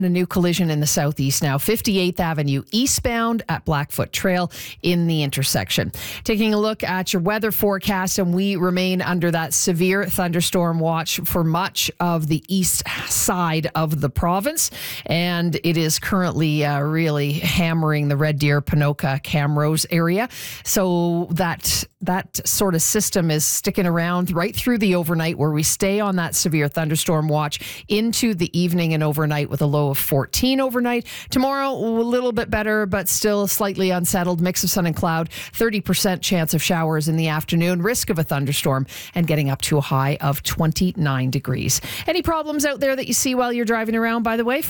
A new collision in the southeast now. 58th Avenue eastbound at Blackfoot Trail in the intersection. Taking a look at your weather forecast, and we remain under that severe thunderstorm watch for much of the east side of the province. And it is currently really hammering the Red Deer, Ponoka, Camrose area. So that sort of system is sticking around right through the overnight, where we stay on that severe thunderstorm watch into the evening and overnight with a low of 14 overnight. Tomorrow, a little bit better, but still slightly unsettled. Mix of sun and cloud. 30% chance of showers in the afternoon. Risk of a thunderstorm and getting up to a high of 29 degrees. Any problems out there that you see while you're driving around, by the way,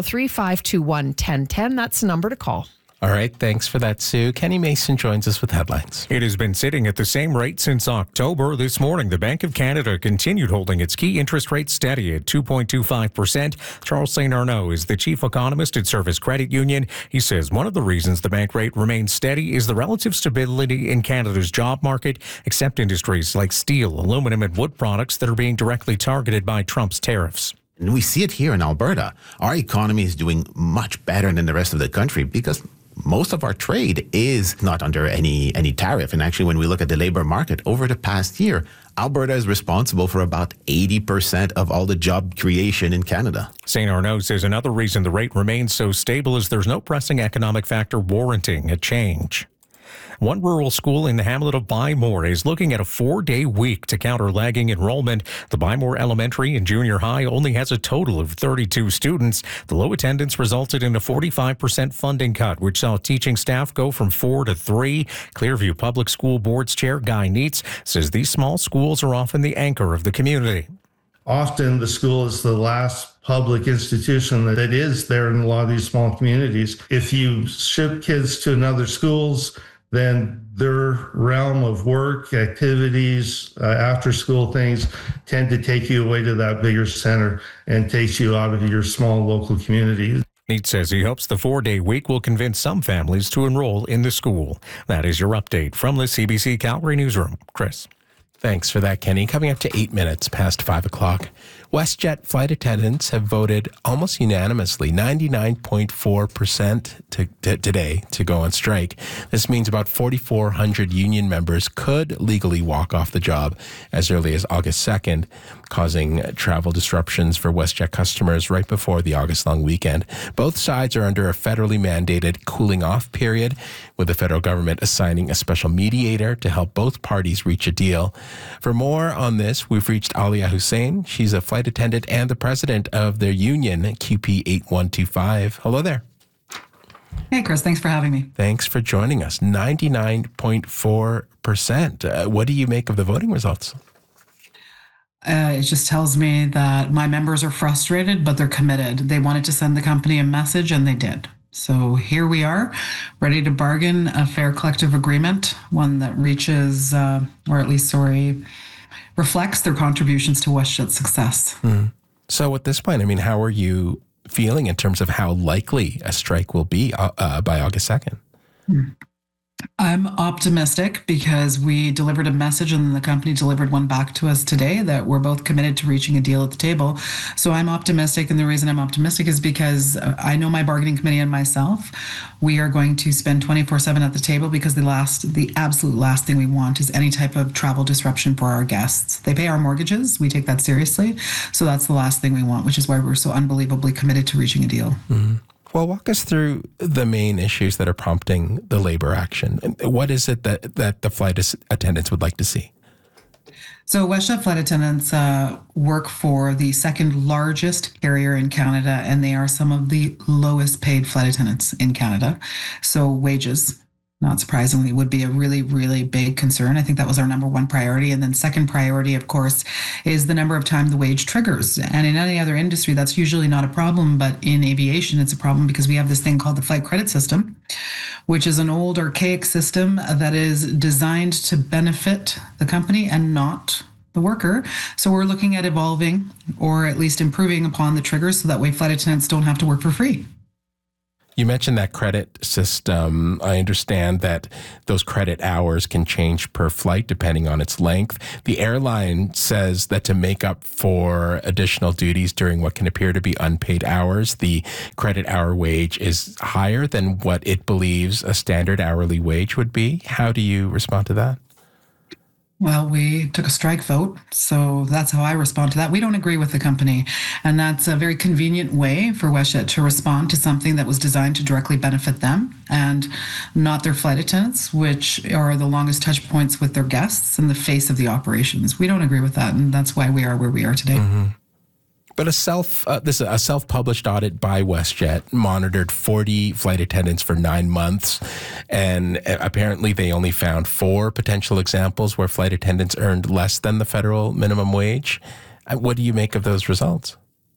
403-521-1010. That's the number to call. All right, thanks for that, Sue. Kenny Mason joins us with headlines. It has been sitting at the same rate since October. This morning, the Bank of Canada continued holding its key interest rate steady at 2.25%. Charles St. Arnaud is the chief economist at Service Credit Union. He says one of the reasons the bank rate remains steady is the relative stability in Canada's job market, except industries like steel, aluminum, and wood products that are being directly targeted by Trump's tariffs. And we see it here in Alberta. Our economy is doing much better than the rest of the country because most of our trade is not under any tariff. And actually, when we look at the labor market over the past year, Alberta is responsible for about 80% of all the job creation in Canada. St. Arnaud says another reason the rate remains so stable is there's no pressing economic factor warranting a change. One rural school in the hamlet of Bymore is looking at a 4-day week to counter lagging enrollment. The Bymore Elementary and Junior High only has a total of 32 students. The low attendance resulted in a 45% funding cut, which saw teaching staff go from 4 to 3. Clearview Public School Board's Chair Guy Neitz says these small schools are often the anchor of the community. Often the school is the last public institution that is there in a lot of these small communities. If you ship kids to another schools, then their realm of work, activities, after school things tend to take you away to that bigger center and takes you out of your small local community. Neitz says he hopes the 4-day week will convince some families to enroll in the school. That is your update from the CBC Calgary Newsroom. Chris. Thanks for that, Kenny. Coming up to 8 minutes past 5 o'clock. WestJet flight attendants have voted almost unanimously, 99.4% today to go on strike. This means about 4,400 union members could legally walk off the job as early as August 2nd, causing travel disruptions for WestJet customers right before the August long weekend. Both sides are under a federally mandated cooling off period, with the federal government assigning a special mediator to help both parties reach a deal. For more on this, we've reached Alia Hussein. She's a flight attendant and the president of their union, QP 8125. Hello there. Hey, Chris. Thanks for having me. Thanks for joining us. 99.4%. What do you make of the voting results? It just tells me that my members are frustrated, but they're committed. They wanted to send the company a message, and they did. So here we are, ready to bargain a fair collective agreement, one that reaches, reflects their contributions to WestJet's success. So at this point, how are you feeling in terms of how likely a strike will be by August 2nd? I'm optimistic because we delivered a message and the company delivered one back to us today that we're both committed to reaching a deal at the table. So I'm optimistic. And the reason I'm optimistic is because I know my bargaining committee and myself, we are going to spend 24/7 at the table because the absolute last thing we want is any type of travel disruption for our guests. They pay our mortgages. We take that seriously. So that's the last thing we want, which is why we're so unbelievably committed to reaching a deal. Mm-hmm. Well, walk us through the main issues that are prompting the labor action. What is it that the flight attendants would like to see? So WestJet flight attendants work for the second largest carrier in Canada, and they are some of the lowest paid flight attendants in Canada. So wages, not surprisingly, would be a really, really big concern. I think that was our number one priority. And then second priority, of course, is the number of time the wage triggers. And in any other industry, that's usually not a problem. But in aviation, it's a problem because we have this thing called the flight credit system, which is an old archaic system that is designed to benefit the company and not the worker. So we're looking at evolving or at least improving upon the triggers so that way flight attendants don't have to work for free. You mentioned that credit system. I understand that those credit hours can change per flight depending on its length. The airline says that to make up for additional duties during what can appear to be unpaid hours, the credit hour wage is higher than what it believes a standard hourly wage would be. How do you respond to that? Well, we took a strike vote, so that's how I respond to that. We don't agree with the company, and that's a very convenient way for WestJet to respond to something that was designed to directly benefit them and not their flight attendants, which are the longest touch points with their guests and the face of the operations. We don't agree with that, and that's why we are where we are today. Mm-hmm. But a self-published audit by WestJet monitored 40 flight attendants for 9 months, and apparently they only found 4 potential examples where flight attendants earned less than the federal minimum wage. What do you make of those results?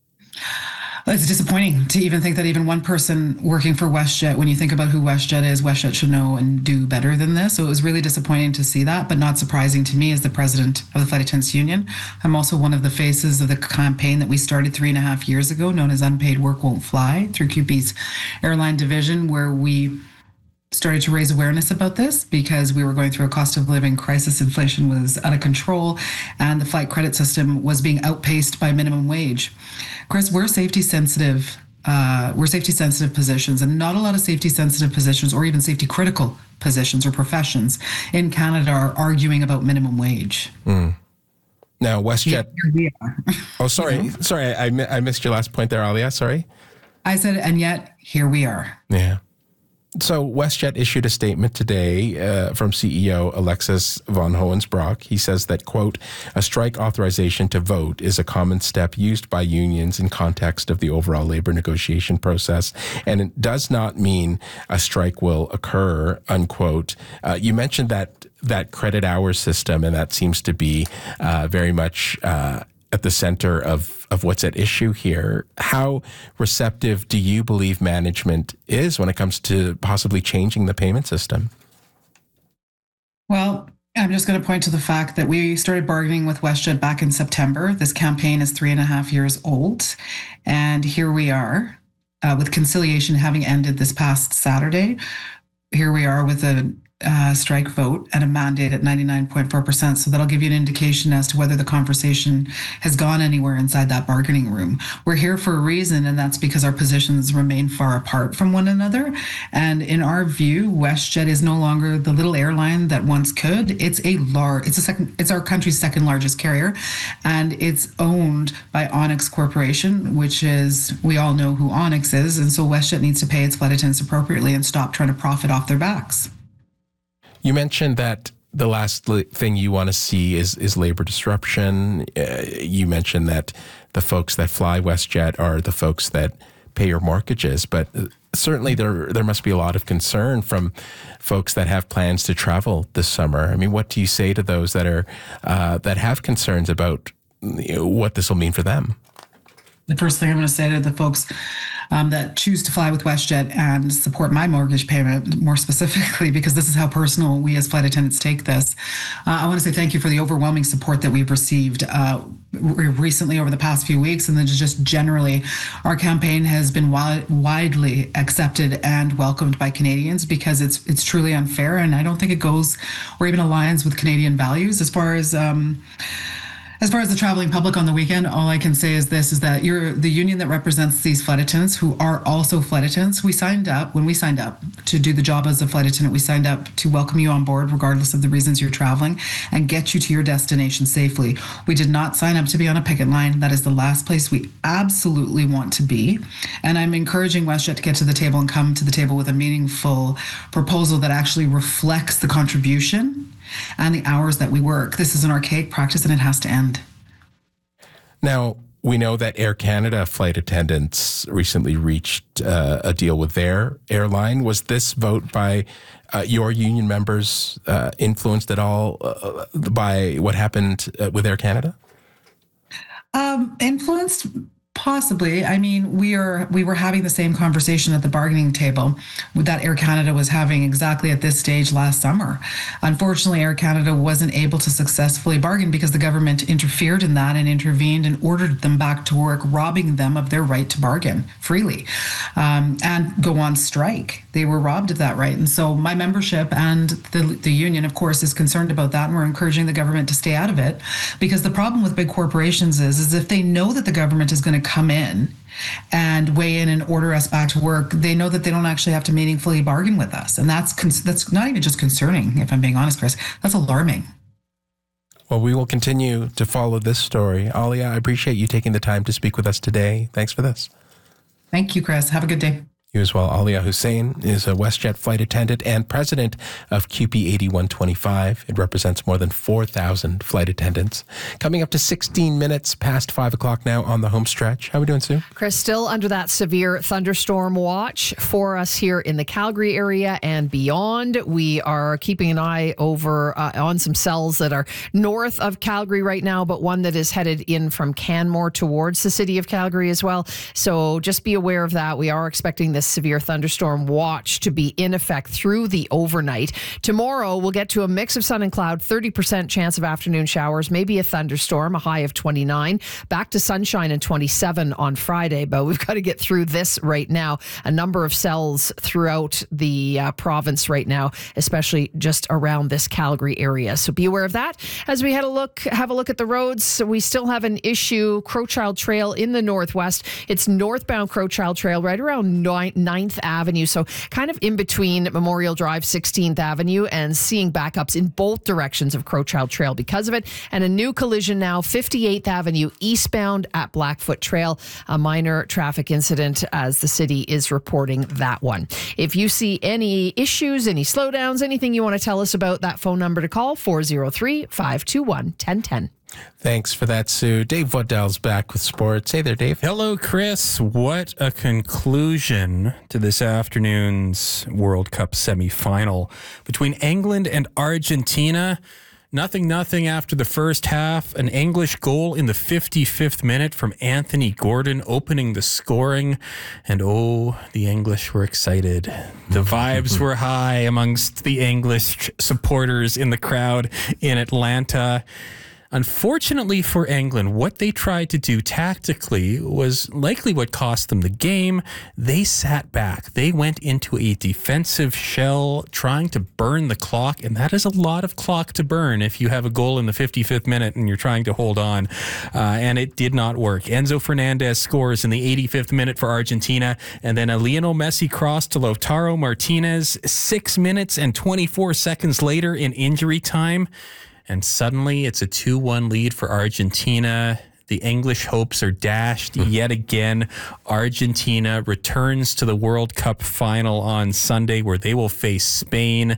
It's disappointing to even think that even one person working for WestJet, when you think about who WestJet is, WestJet should know and do better than this. So it was really disappointing to see that, but not surprising to me as the president of the Flight Attendants Union. I'm also one of the faces of the campaign that we started 3.5 years ago, known as Unpaid Work Won't Fly, through CUPE's airline division, where we started to raise awareness about this because we were going through a cost of living crisis. Inflation was out of control and the flight credit system was being outpaced by minimum wage. Chris, we're safety sensitive positions, and not a lot of safety sensitive positions or even safety critical positions or professions in Canada are arguing about minimum wage. Mm. Now, WestJet. Yeah, here we are. Oh, sorry. Sorry, I missed your last point there, Alia. Sorry. I said, and yet here we are. Yeah. So WestJet issued a statement today from CEO Alexis von Hohensbrock. He says that, quote, a strike authorization to vote is a common step used by unions in context of the overall labor negotiation process, and it does not mean a strike will occur, unquote. You mentioned that credit hours system, and that seems to be very much at the center of what's at issue here. How receptive do you believe management is when it comes to possibly changing the payment system? Well, I'm just going to point to the fact that we started bargaining with WestJet back in September. This campaign is 3.5 years old, and here we are with conciliation having ended this past Saturday. Here we are with a strike vote and a mandate at 99.4%. So that'll give you an indication as to whether the conversation has gone anywhere inside that bargaining room. We're here for a reason, and that's because our positions remain far apart from one another. And in our view, WestJet is no longer the little airline that once could. It's our country's second largest carrier, and it's owned by Onyx Corporation, which is, we all know who Onyx is. And so WestJet needs to pay its flight attendants appropriately and stop trying to profit off their backs. You mentioned that the last thing you want to see is labor disruption. You mentioned that the folks that fly WestJet are the folks that pay your mortgages, but certainly there must be a lot of concern from folks that have plans to travel this summer. I mean, what do you say to those that are that have concerns about what this will mean for them? The first thing I'm going to say to the folks that choose to fly with WestJet and support my mortgage payment more specifically, because this is how personal we as flight attendants take this. I want to say thank you for the overwhelming support that we've received recently over the past few weeks. And then just generally, our campaign has been widely accepted and welcomed by Canadians because it's truly unfair. And I don't think it goes or even aligns with Canadian values as far as the traveling public on the weekend. All I can say is this, is that you're the union that represents these flight attendants who are also flight attendants. When we signed up to do the job as a flight attendant, we signed up to welcome you on board regardless of the reasons you're traveling and get you to your destination safely. We did not sign up to be on a picket line. That is the last place we absolutely want to be. And I'm encouraging WestJet to get to the table and come to the table with a meaningful proposal that actually reflects the contribution and the hours that we work. This is an archaic practice and it has to end. Now, we know that Air Canada flight attendants recently reached a deal with their airline. Was this vote by your union members influenced at all by what happened with Air Canada? Influenced Possibly. I mean, we were having the same conversation at the bargaining table that Air Canada was having exactly at this stage last summer. Unfortunately, Air Canada wasn't able to successfully bargain because the government interfered in that and intervened and ordered them back to work, robbing them of their right to bargain freely and go on strike. They were robbed of that right. And so my membership and the union, of course, is concerned about that. And we're encouraging the government to stay out of it, because the problem with big corporations is if they know that the government is going to come in and weigh in and order us back to work, they know that they don't actually have to meaningfully bargain with us. And that's not even just concerning, if I'm being honest, Chris. That's alarming. Well, we will continue to follow this story. Alia, I appreciate you taking the time to speak with us today. Thanks for this. Thank you, Chris. Have a good day. You as well. Alia Hussein is a WestJet flight attendant and president of QP 8125. It represents more than 4,000 flight attendants. Coming up to 16 minutes past 5 o'clock now on the home stretch. How are we doing, Sue? Chris, still under that severe thunderstorm watch for us here in the Calgary area and beyond. We are keeping an eye over on some cells that are north of Calgary right now, but one that is headed in from Canmore towards the city of Calgary as well. So just be aware of that. We are expecting this severe thunderstorm watch to be in effect through the overnight. Tomorrow, we'll get to a mix of sun and cloud, 30% chance of afternoon showers, maybe a thunderstorm, a high of 29. Back to sunshine and 27 on Friday, but we've got to get through this right now. A number of cells throughout the province right now, especially just around this Calgary area. So be aware of that. As we have a look at the roads, we still have an issue. Crowchild Trail in the northwest. It's northbound Crowchild Trail right around 9th Avenue. So kind of in between Memorial Drive, 16th Avenue, and seeing backups in both directions of Crowchild Trail because of it. And a new collision now, 58th Avenue eastbound at Blackfoot Trail. A minor traffic incident as the city is reporting that one. If you see any issues, any slowdowns, anything you want to tell us about, that phone number to call, 403-521-1010. Thanks for that, Sue. Dave Waddell's back with sports. Hey there, Dave. Hello, Chris. What a conclusion to this afternoon's World Cup semifinal between England and Argentina. 0-0 after the first half. An English goal in the 55th minute from Anthony Gordon opening the scoring. And oh, the English were excited. The vibes were high amongst the English supporters in the crowd in Atlanta. Unfortunately for England, what they tried to do tactically was likely what cost them the game. They sat back. They went into a defensive shell trying to burn the clock, and that is a lot of clock to burn if you have a goal in the 55th minute and you're trying to hold on, and it did not work. Enzo Fernandez scores in the 85th minute for Argentina, and then a Lionel Messi cross to Lautaro Martinez 6 minutes and 24 seconds later in injury time. And suddenly it's a 2-1 lead for Argentina. The English hopes are dashed yet again. Argentina returns to the World Cup final on Sunday where they will face Spain.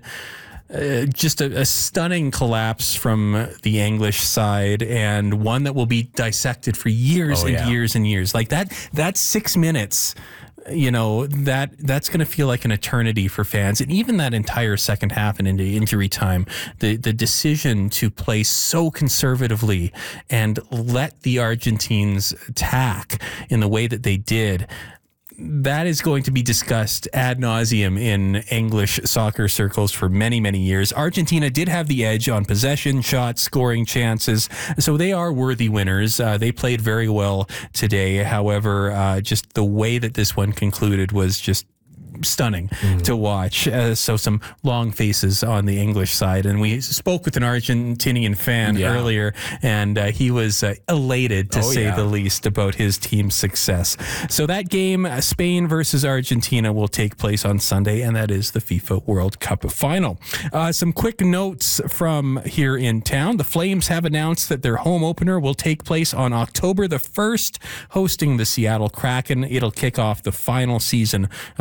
Just a stunning collapse from the English side, and one that will be dissected for years years and years. Like that 6 minutes, you know, that's going to feel like an eternity for fans. And even that entire second half and into injury time, the decision to play so conservatively and let the Argentines attack in the way that they did, that is going to be discussed ad nauseum in English soccer circles for many, many years. Argentina did have the edge on possession, shots, scoring chances, so they are worthy winners. They played very well today. However, just the way that this one concluded was just stunning to watch. So some long faces on the English side. And we spoke with an Argentinian fan earlier, and he was elated, to say the least, about his team's success. So that game, Spain versus Argentina, will take place on Sunday, and that is the FIFA World Cup final. Some quick notes from here in town. The Flames have announced that their home opener will take place on October the 1st, hosting the Seattle Kraken. It'll kick off the final season of Flames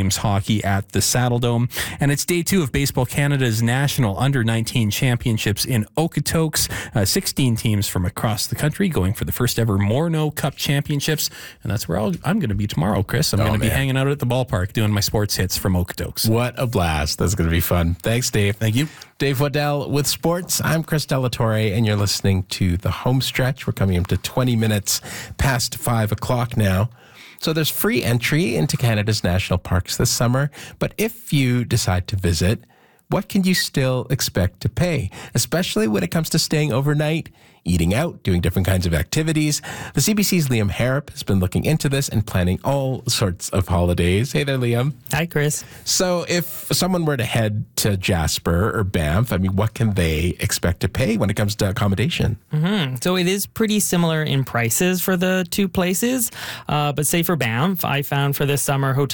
Games hockey at the Saddledome. And it's day 2 of Baseball Canada's National Under-19 Championships in Okotoks. 16 teams from across the country going for the first ever Morneau Cup Championships. And that's where I'm going to be tomorrow, Chris. I'm going to be hanging out at the ballpark doing my sports hits from Okotoks. What a blast. That's going to be fun. Thanks, Dave. Thank you. Dave Waddell with sports. I'm Chris Delatorre, and you're listening to The Home Stretch. We're coming up to 20 minutes past 5 o'clock now. So there's free entry into Canada's national parks this summer. But if you decide to visit, what can you still expect to pay, especially when it comes to staying overnight, eating out, doing different kinds of activities? The CBC's Liam Harrop has been looking into this and planning all sorts of holidays. Hey there, Liam. Hi, Chris. So if someone were to head to Jasper or Banff, I mean, what can they expect to pay when it comes to accommodation? So it is pretty similar in prices for the two places. But say for Banff, I found for this summer, hotel